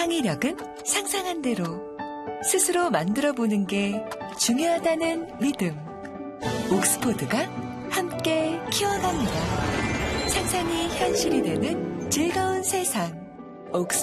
창의력은 상상한 대로 스스로 만들어보는 게 중요하다는 믿음. 옥스포드가 함께 키워갑니다. 상상이 현실이 되는 즐거운 세상. 옥스포드